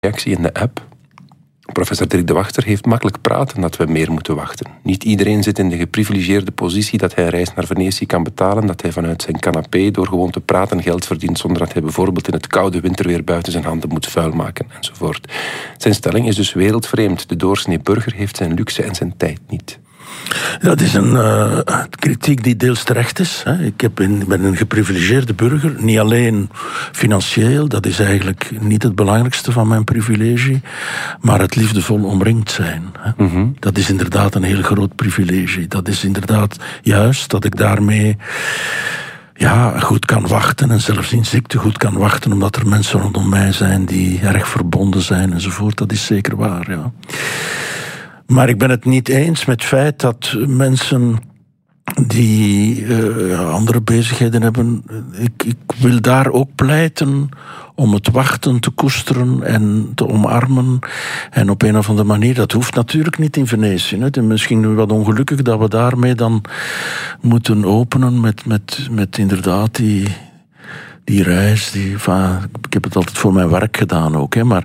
reactie in de app. Professor Dirk de Wachter heeft makkelijk praten dat we meer moeten wachten. Niet iedereen zit in de geprivilegeerde positie dat hij een reis naar Venetië kan betalen, dat hij vanuit zijn canapé door gewoon te praten geld verdient zonder dat hij bijvoorbeeld in het koude winterweer buiten zijn handen moet vuilmaken enzovoort. Zijn stelling is dus wereldvreemd. De doorsnee burger heeft zijn luxe en zijn tijd niet. Dat is een kritiek die deels terecht is. Ik ben een geprivilegeerde burger, niet alleen financieel, dat is eigenlijk niet het belangrijkste van mijn privilegie, maar het liefdevol omringd zijn. Mm-hmm. Dat is inderdaad een heel groot privilegie. Dat is inderdaad juist dat ik daarmee goed kan wachten en zelfs in ziekte goed kan wachten, omdat er mensen rondom mij zijn die erg verbonden zijn enzovoort. Dat is zeker waar, ja. Maar ik ben het niet eens met het feit dat mensen die andere bezigheden hebben. Ik wil daar ook pleiten om het wachten te koesteren en te omarmen. En op een of andere manier, dat hoeft natuurlijk niet in Venetië. Het is misschien wat ongelukkig dat we daarmee dan moeten openen met inderdaad die reis, ik heb het altijd voor mijn werk gedaan ook. Maar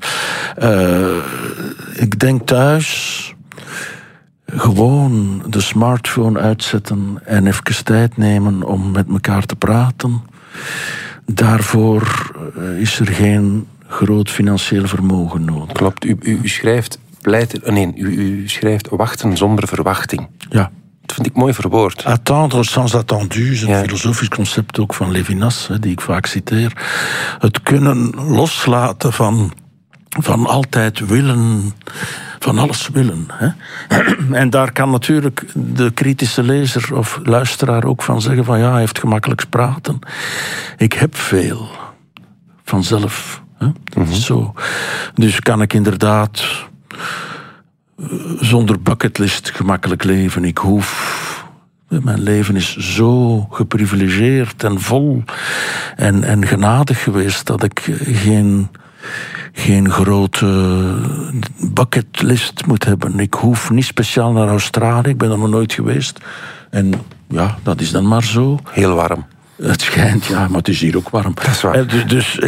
ik denk thuis gewoon de smartphone uitzetten en even tijd nemen om met elkaar te praten. Daarvoor is er geen groot financieel vermogen nodig. Klopt, u schrijft u schrijft wachten zonder verwachting. Ja. Dat vind ik mooi verwoord. Attendre sans attendu is een filosofisch concept ook van Levinas, die ik vaak citeer. Het kunnen loslaten van altijd willen, van alles willen. En daar kan natuurlijk de kritische lezer of luisteraar ook van zeggen van hij heeft gemakkelijk praten. Ik heb veel. Vanzelf. Dat is zo. Dus kan ik inderdaad zonder bucketlist gemakkelijk leven. Ik hoef... Mijn leven is zo geprivilegeerd en vol en genadig geweest dat ik geen grote bucketlist moet hebben. Ik hoef niet speciaal naar Australië, ik ben er nog nooit geweest. En ja, dat is dan maar zo. Heel warm. Het schijnt, ja, maar het is hier ook warm. Dat is waar. Dus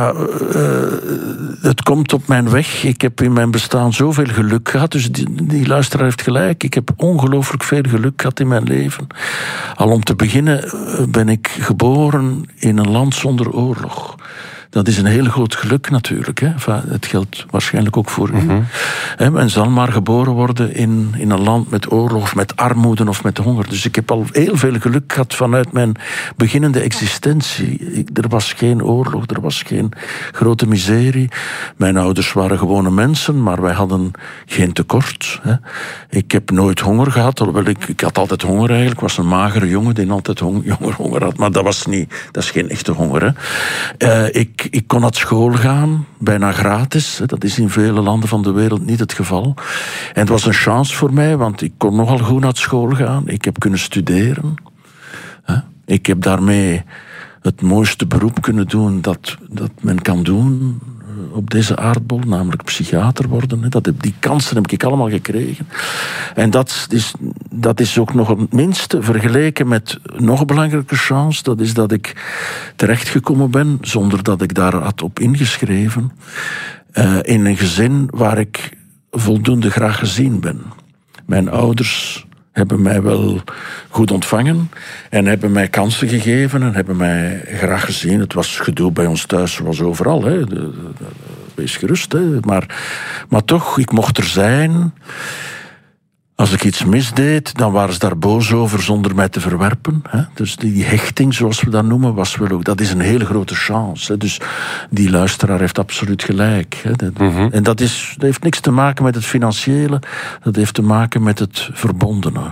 het komt op mijn weg. Ik heb in mijn bestaan zoveel geluk gehad. Dus die luisteraar heeft gelijk. Ik heb ongelooflijk veel geluk gehad in mijn leven. Al om te beginnen ben ik geboren in een land zonder oorlog. Dat is een heel groot geluk natuurlijk. Het geldt waarschijnlijk ook voor u. Men zal maar geboren worden in een land met oorlog, of met armoede of met honger. Dus ik heb al heel veel geluk gehad vanuit mijn beginnende existentie. Er was geen oorlog, er was geen grote miserie. Mijn ouders waren gewone mensen, maar wij hadden geen tekort. Ik heb nooit honger gehad, alhoewel ik had altijd honger eigenlijk. Ik was een magere jongen die altijd honger had, maar dat is geen echte honger. Ik kon naar school gaan, bijna gratis. Dat is in vele landen van de wereld niet het geval. En het was een chance voor mij, want ik kon nogal goed naar school gaan. Ik heb kunnen studeren. Ik heb daarmee het mooiste beroep kunnen doen dat men kan doen op deze aardbol, namelijk psychiater worden. Die kansen heb ik allemaal gekregen. En dat is ook nog het minste vergeleken met nog een belangrijke chance. Dat is dat ik terechtgekomen ben, zonder dat ik daar had op ingeschreven, in een gezin waar ik voldoende graag gezien ben. Mijn ouders hebben mij wel goed ontvangen en hebben mij kansen gegeven en hebben mij graag gezien. Het was gedoe bij ons thuis, zoals overal. Wees gerust. Maar toch, ik mocht er zijn. Als ik iets misdeed, dan waren ze daar boos over zonder mij te verwerpen. Dus die hechting, zoals we dat noemen, was wel ook... Dat is een hele grote chance. Dus die luisteraar heeft absoluut gelijk. En dat heeft niks te maken met het financiële. Dat heeft te maken met het verbondene.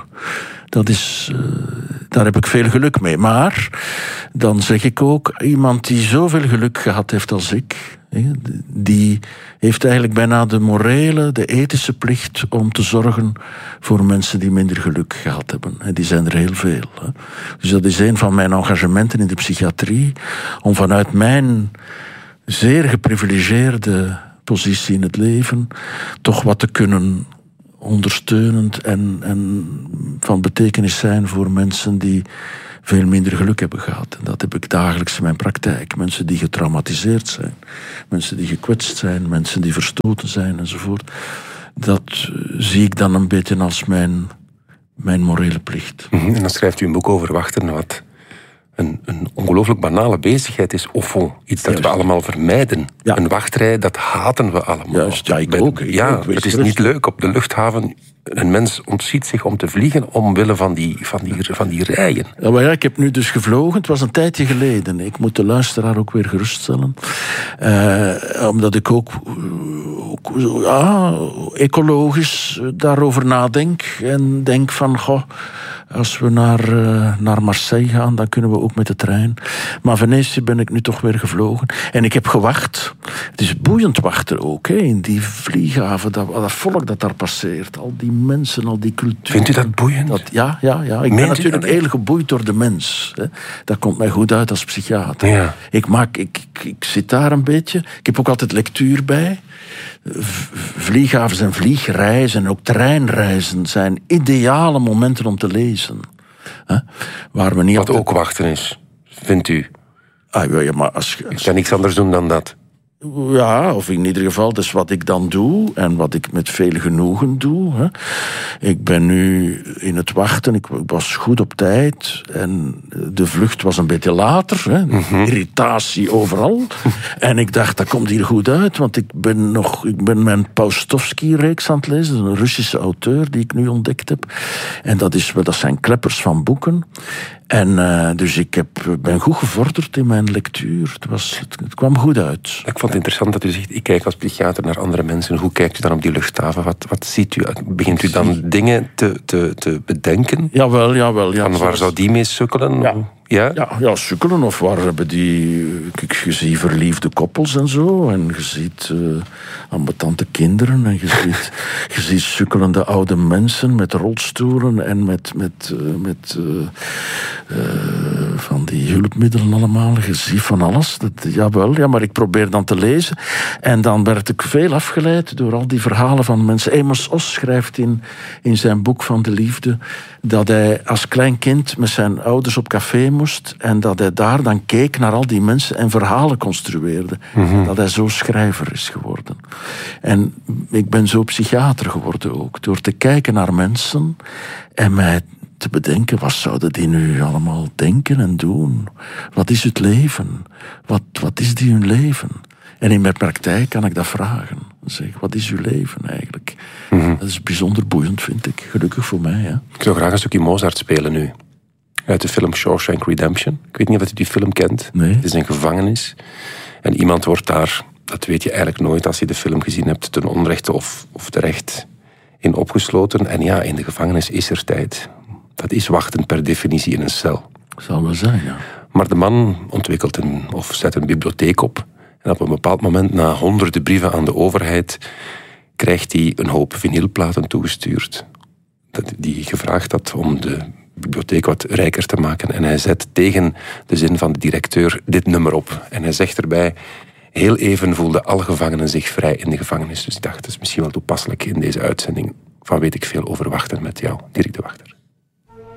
Daar heb ik veel geluk mee. Maar dan zeg ik ook, iemand die zoveel geluk gehad heeft als ik, die heeft eigenlijk bijna de morele, de ethische plicht om te zorgen voor mensen die minder geluk gehad hebben. En die zijn er heel veel. Dus dat is een van mijn engagementen in de psychiatrie, om vanuit mijn zeer geprivilegeerde positie in het leven toch wat te kunnen ondersteunend en van betekenis zijn voor mensen die veel minder geluk hebben gehad. En dat heb ik dagelijks in mijn praktijk. Mensen die getraumatiseerd zijn, mensen die gekwetst zijn, mensen die verstoten zijn enzovoort. Dat zie ik dan een beetje als mijn morele plicht. En dan schrijft u een boek over wachten, wat een ongelooflijk banale bezigheid is. Au fond, iets dat we allemaal vermijden. Ja. Een wachtrij, dat haten we allemaal. Juist, ja, ik ook. Het is niet leuk op de luchthaven. Een mens ontziet zich om te vliegen omwille van die rijen. Ja, maar ik heb nu dus gevlogen. Het was een tijdje geleden. Ik moet de luisteraar ook weer geruststellen. Omdat ik ook ecologisch daarover nadenk. En denk van, als we naar Marseille gaan, dan kunnen we ook met de trein. Maar Venetië ben ik nu toch weer gevlogen. En ik heb gewacht. Het is boeiend wachten ook, in die vlieghaven. Dat volk dat daar passeert. Al die mensen, al die cultuur. Vindt u dat boeiend? Ja. Ik ben natuurlijk heel geboeid door de mens. Hè. Dat komt mij goed uit als psychiater. Ja. Ik zit daar een beetje. Ik heb ook altijd lectuur bij. Vlieghavens en vliegreizen en ook treinreizen zijn ideale momenten om te lezen. Waar we niet wat ook wachten is, vindt u? Ja, maar ik kan niks anders doen dan dat. Ja, of in ieder geval, dat is wat ik dan doe en wat ik met veel genoegen doe. Hè. Ik ben nu in het wachten, ik was goed op tijd en de vlucht was een beetje later. Hè. Irritatie overal. En ik dacht, dat komt hier goed uit, want ik ben mijn Paustovsky-reeks aan het lezen, een Russische auteur die ik nu ontdekt heb. En dat zijn kleppers van boeken. En dus ik ben goed gevorderd in mijn lectuur. Het kwam goed uit. Ik vond het interessant dat u zegt, ik kijk als psychiater naar andere mensen. Hoe kijkt u dan op die luchthaven? Wat ziet u? Begint u dan dingen te bedenken? Jawel. Ja, van waar zou die mee sukkelen? Ja, sukkelen. Of waar hebben die... Je ziet verliefde koppels en zo. En je ziet ambetante kinderen. En je ziet sukkelende oude mensen met rolstoelen. En met van die hulpmiddelen allemaal. Je ziet van alles. Jawel, maar ik probeer dan te lezen. En dan werd ik veel afgeleid door al die verhalen van mensen. Amos Oz schrijft in zijn boek van de liefde dat hij als klein kind met zijn ouders op café moest en dat hij daar dan keek naar al die mensen en verhalen construeerde. Dat hij zo schrijver is geworden. En ik ben zo psychiater geworden ook, door te kijken naar mensen en mij te bedenken, wat zouden die nu allemaal denken en doen? Wat is het leven? Wat is die hun leven? En in mijn praktijk kan ik dat vragen. Zeg, wat is uw leven eigenlijk? Dat is bijzonder boeiend, vind ik. Gelukkig voor mij. Hè? Ik zou graag een stukje Mozart spelen nu. Uit de film Shawshank Redemption. Ik weet niet of u die film kent. Nee. Het is een gevangenis. En iemand wordt daar, dat weet je eigenlijk nooit als je de film gezien hebt, ten onrechte of terecht in opgesloten. En ja, in de gevangenis is er tijd. Dat is wachten per definitie in een cel. Zal wel zijn, ja. Maar de man ontwikkelt zet een bibliotheek op. En op een bepaald moment, na honderden brieven aan de overheid, krijgt hij een hoop vinylplaten toegestuurd. Die gevraagd had om de bibliotheek wat rijker te maken. En hij zet tegen de zin van de directeur dit nummer op. En hij zegt erbij, heel even voelden alle gevangenen zich vrij in de gevangenis. Dus ik dacht, dat is misschien wel toepasselijk in deze uitzending van Weet ik veel over wachten met jou, Dirk de Wachter.